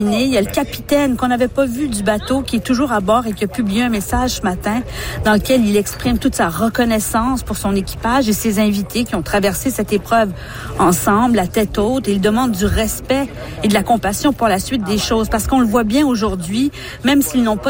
Il y a le capitaine qu'on n'avait pas vu du bateau qui est toujours à bord et qui a publié un message ce matin dans lequel il exprime toute sa reconnaissance pour son équipage et ses invités qui ont traversé cette épreuve ensemble, la tête haute. Et il demande du respect et de la compassion pour la suite des choses parce qu'on le voit bien aujourd'hui, même s'ils n'ont pas